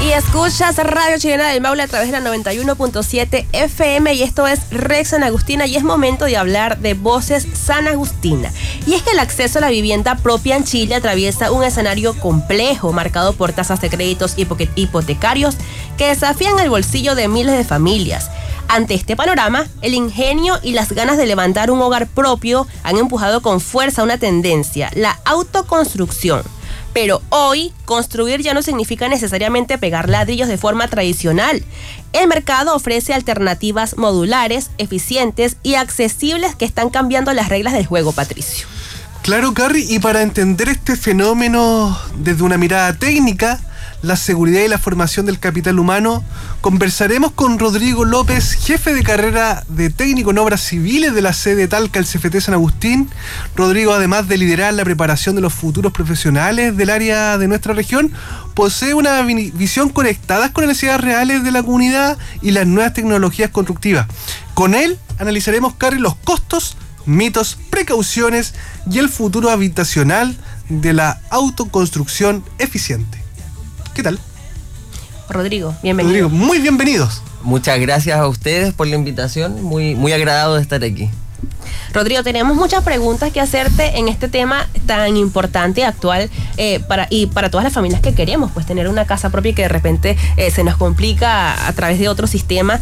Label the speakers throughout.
Speaker 1: Y escuchas Radio Chilena del Maule a través de la 91.7 FM y esto es Rex San Agustina y es momento de hablar de Voces San Agustina. Y es que el acceso a la vivienda propia en Chile atraviesa un escenario complejo marcado por tasas de créditos hipotecarios que desafían el bolsillo de miles de familias. Ante este panorama, el ingenio y las ganas de levantar un hogar propio han empujado con fuerza una tendencia, la autoconstrucción. Pero hoy, construir ya no significa necesariamente pegar ladrillos de forma tradicional. El mercado ofrece alternativas modulares, eficientes y accesibles que están cambiando las reglas del juego, Patricio.
Speaker 2: Claro, Carrie, y para entender este fenómeno desde una mirada técnica, la seguridad y la formación del capital humano, conversaremos con Rodrigo López, jefe de carrera de técnico en obras civiles de la sede Talca, el CFT San Agustín. Rodrigo, además de liderar la preparación de los futuros profesionales del área de nuestra región, posee una visión conectada con las necesidades reales de la comunidad y las nuevas tecnologías constructivas. Con él analizaremos, Carrie, los costos, mitos, precauciones y el futuro habitacional de la autoconstrucción eficiente. ¿Qué tal?
Speaker 1: Rodrigo, bienvenido.
Speaker 2: Rodrigo, muy bienvenidos.
Speaker 3: Muchas gracias a ustedes por la invitación, muy agradado de estar aquí.
Speaker 1: Rodrigo, tenemos muchas preguntas que hacerte en este tema tan importante y actual para todas las familias que queremos pues tener una casa propia y que de repente se nos complica a través de otro sistema.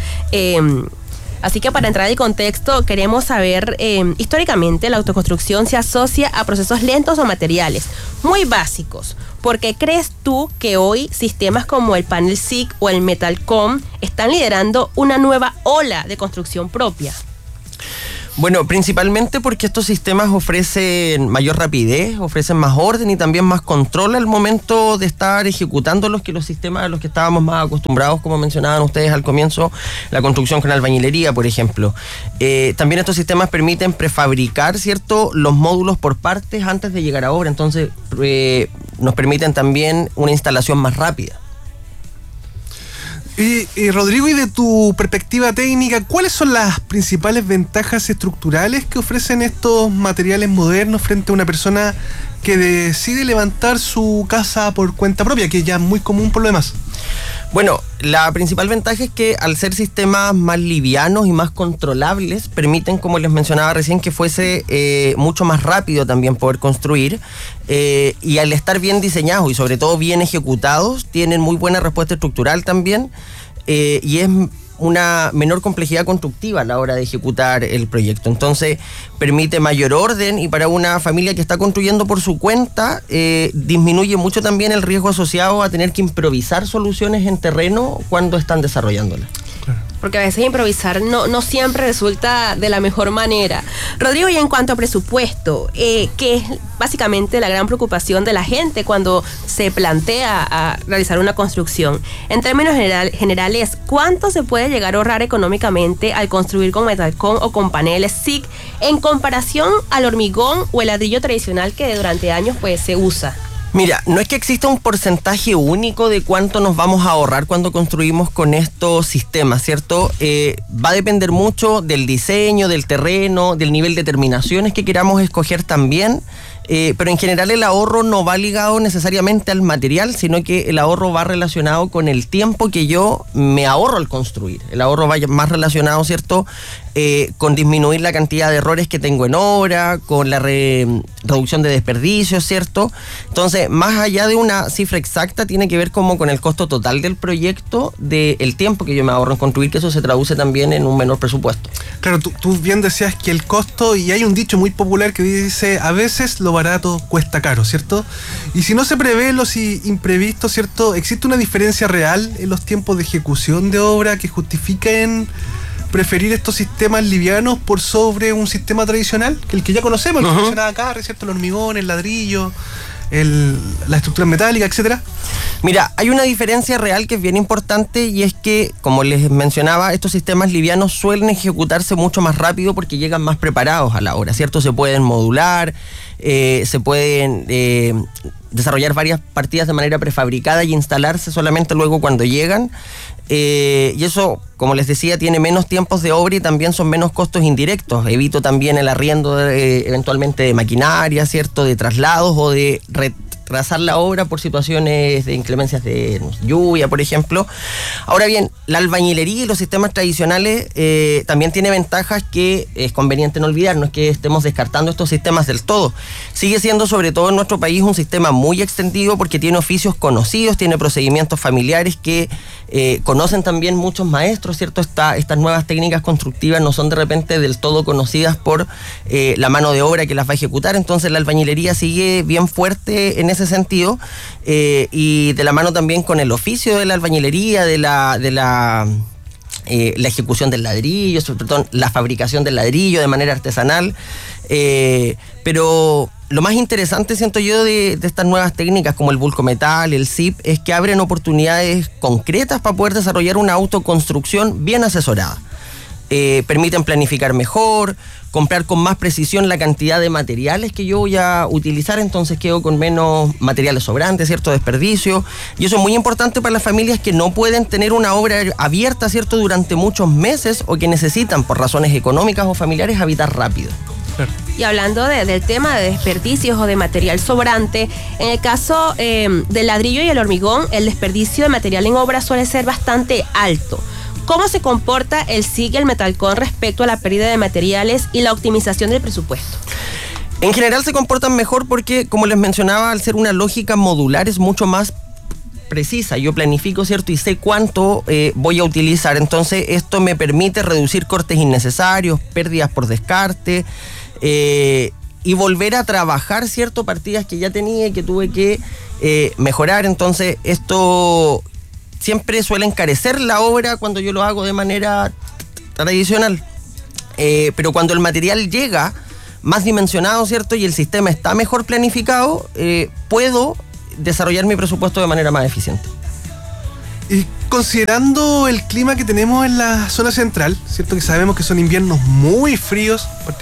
Speaker 1: Así que para entrar en contexto, queremos saber, históricamente la autoconstrucción se asocia a procesos lentos o materiales, muy básicos. ¿Por qué crees tú que hoy sistemas como el Panel SIC o el Metalcom están liderando una nueva ola de construcción propia?
Speaker 3: Bueno, principalmente porque estos sistemas ofrecen mayor rapidez, ofrecen más orden y también más control al momento de estar ejecutando los sistemas a los que estábamos más acostumbrados, como mencionaban ustedes al comienzo, la construcción con albañilería, por ejemplo. También estos sistemas permiten prefabricar, ¿cierto?, los módulos por partes antes de llegar a obra, entonces nos permiten también una instalación más rápida.
Speaker 2: Y Rodrigo, y de tu perspectiva técnica, ¿cuáles son las principales ventajas estructurales que ofrecen estos materiales modernos frente a una persona que decide levantar su casa por cuenta propia, que ya es muy común por lo demás?
Speaker 3: Bueno, la principal ventaja es que al ser sistemas más livianos y más controlables, permiten, como les mencionaba recién, que fuese mucho más rápido también poder construir, y al estar bien diseñados y sobre todo bien ejecutados, tienen muy buena respuesta estructural también, y es una menor complejidad constructiva a la hora de ejecutar el proyecto. Entonces permite mayor orden y para una familia que está construyendo por su cuenta disminuye mucho también el riesgo asociado a tener que improvisar soluciones en terreno cuando están desarrollándolas.
Speaker 1: Porque a veces improvisar no siempre resulta de la mejor manera. Rodrigo, y en cuanto a presupuesto, que es básicamente la gran preocupación de la gente cuando se plantea a realizar una construcción. En términos generales, ¿cuánto se puede llegar a ahorrar económicamente al construir con Metalcom o con paneles SIC en comparación al hormigón o el ladrillo tradicional que durante años pues se usa?
Speaker 3: Mira, no es que exista un porcentaje único de cuánto nos vamos a ahorrar cuando construimos con estos sistemas, ¿cierto? Va a depender mucho del diseño, del terreno, del nivel de terminaciones que queramos escoger también, pero en general el ahorro no va ligado necesariamente al material, sino que el ahorro va relacionado con el tiempo que yo me ahorro al construir. El ahorro va más relacionado, ¿cierto?, con disminuir la cantidad de errores que tengo en obra, con la reducción de desperdicios, ¿cierto? Entonces, más allá de una cifra exacta, tiene que ver como con el costo total del proyecto, del tiempo que yo me ahorro en construir, que eso se traduce también en un menor presupuesto.
Speaker 2: Claro, tú bien decías que el costo, y hay un dicho muy popular que dice, a veces lo barato cuesta caro, ¿cierto? Y si no se prevé los imprevistos, ¿cierto?, ¿existe una diferencia real en los tiempos de ejecución de obra que justifiquen preferir estos sistemas livianos por sobre un sistema tradicional, el que ya conocemos, el que mencionaba acá, ¿cierto?, el hormigón, el ladrillo, la estructura metálica, etcétera?
Speaker 3: Mira, hay una diferencia real que es bien importante y es que, como les mencionaba, estos sistemas livianos suelen ejecutarse mucho más rápido porque llegan más preparados a la obra, ¿cierto? Se pueden modular, se pueden desarrollar varias partidas de manera prefabricada y instalarse solamente luego cuando llegan. Y eso, como les decía, tiene menos tiempos de obra y también son menos costos indirectos. Evito también el arriendo eventualmente de maquinaria, ¿cierto?, de traslados o de retrasar la obra por situaciones de inclemencias de lluvia, por ejemplo. Ahora bien, la albañilería y los sistemas tradicionales también tiene ventajas que es conveniente no olvidar. No es que estemos descartando estos sistemas del todo. Sigue siendo, sobre todo en nuestro país, un sistema muy extendido porque tiene oficios conocidos, tiene procedimientos familiares que conocen también muchos maestros, ¿cierto? Estas nuevas técnicas constructivas no son de repente del todo conocidas por la mano de obra que las va a ejecutar. Entonces la albañilería sigue bien fuerte en ese sentido, y de la mano también con el oficio de la albañilería, de la ejecución del ladrillo, sobre todo la fabricación del ladrillo de manera artesanal. Pero lo más interesante, siento yo, de estas nuevas técnicas como el vulcometal, el ZIP, es que abren oportunidades concretas para poder desarrollar una autoconstrucción bien asesorada. Permiten planificar mejor, comprar con más precisión la cantidad de materiales que yo voy a utilizar, entonces quedo con menos materiales sobrantes, cierto desperdicio, y eso es muy importante para las familias que no pueden tener una obra abierta, cierto, durante muchos meses, o que necesitan por razones económicas o familiares habitar rápido.
Speaker 1: Y hablando del tema de desperdicios o de material sobrante, en el caso del ladrillo y el hormigón, el desperdicio de material en obra suele ser bastante alto. ¿Cómo se comporta el SIC y el Metalcon respecto a la pérdida de materiales y la optimización del presupuesto?
Speaker 3: En general se comportan mejor porque, como les mencionaba, al ser una lógica modular es mucho más precisa. Yo planifico, ¿cierto? Y sé cuánto voy a utilizar. Entonces esto me permite reducir cortes innecesarios, pérdidas por descarte, y volver a trabajar, ¿cierto? Partidas que ya tenía y que tuve que mejorar. Entonces esto siempre suele encarecer la obra cuando yo lo hago de manera tradicional. Pero cuando el material llega más dimensionado, ¿cierto? Y el sistema está mejor planificado, puedo desarrollar mi presupuesto de manera más eficiente.
Speaker 2: Y considerando el clima que tenemos en la zona central, ¿cierto? Que sabemos que son inviernos muy fríos,